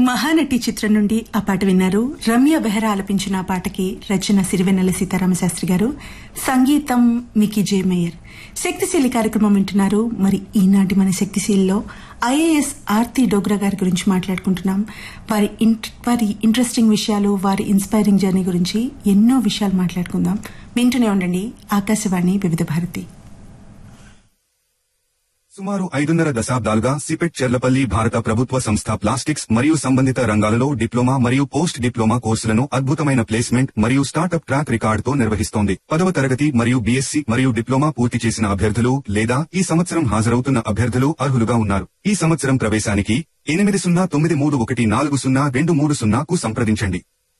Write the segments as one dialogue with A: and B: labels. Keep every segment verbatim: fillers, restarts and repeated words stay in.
A: మహానటి చిత్రం నుండి ఆ పాట విన్నారు. రమ్య బెహ్రా ఆలపించిన ఆ పాటకి రచన సిరివెన్నెల సీతారామశాస్త్రి గారు, సంగీతం మికీ జే మేయర్. శక్తిశీలి కార్యక్రమం వింటున్నారు. మరి ఈనాటి మన శక్తిశీలిలో ఐఏఎస్ ఆర్తి డోగ్రా గారి గురించి మాట్లాడుకుంటున్నాం. వారి వారి ఇంట్రెస్టింగ్ విషయాలు, వారి ఇన్స్పైరింగ్ జర్నీ గురించి ఎన్నో విషయాలు మాట్లాడుకుందాం. వింటూనే ఉండండి ఆకాశవాణి వివిధ భారతి.
B: సుమారు ఐదున్నర దశాబ్దాలుగా సిపెట్ చెర్లపల్లి భారత ప్రభుత్వ సంస్థ ప్లాస్టిక్స్ మరియు సంబంధిత రంగాలలో డిప్లొమా మరియు పోస్ట్ డిప్లొమా కోర్సులను అద్భుతమైన ప్లేస్మెంట్ మరియు స్టార్టప్ ట్రాక్ రికార్డుతో నిర్వహిస్తోంది. పదవ తరగతి మరియు బీఎస్సీ మరియు డిప్లొమా పూర్తి చేసిన అభ్యర్థులు లేదా ఈ సంవత్సరం హాజరవుతున్న అభ్యర్థులు అర్హులుగా ఉన్నారు. ఈ సంవత్సరం ప్రవేశానికి ఎనిమిది సున్నా తొమ్మిది మూడు ఒకటి నాలుగు సున్నా రెండు మూడు సున్నాకు సంప్రదించండి.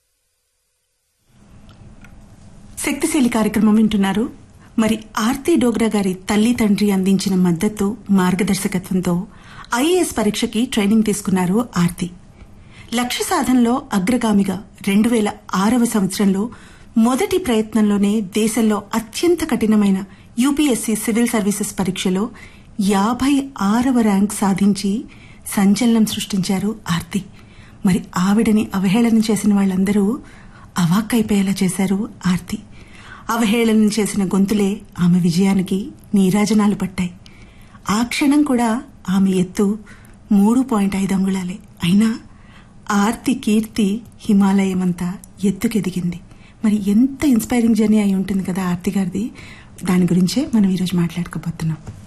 A: శక్తిశీలి కార్యక్రమం వింటున్నారు. మరి ఆర్తి డోగ్రా గారి తల్లి తండ్రి అందించిన మద్దతు, మార్గదర్శకత్వంతో ఐఏఎస్ పరీక్షకి ట్రైనింగ్ తీసుకున్నారు ఆర్తి. లక్ష్య సాధనలో అగ్రగామిగా రెండు వేల ఆరవ సంవత్సరంలో మొదటి ప్రయత్నంలోనే దేశంలో అత్యంత కఠినమైన యూపీఎస్సీ సివిల్ సర్వీసెస్ పరీక్షలో యాభై ఆరవ ర్యాంక్ సాధించి సంచలనం సృష్టించారు ఆర్తి. మరి ఆవిడని అవహేళన చేసిన వాళ్లందరూ అవాక్కైపోయేలా చేశారు ఆర్తి. అవహేళన చేసిన గొంతులే ఆమె విజయానికి నీరాజనాలు పట్టాయి. ఆ క్షణం కూడా ఆమె ఎత్తు మూడు పాయింట్ ఐదు అంగుళాలే. అయినా ఆర్తి కీర్తి హిమాలయమంతా ఎత్తుకెదిగింది. మరి ఎంత ఇన్స్పైరింగ్ జర్నీ అయి ఉంటుంది కదా ఆర్తి గారిది. దాని గురించే మనం ఈరోజు మాట్లాడుకోబోతున్నాం.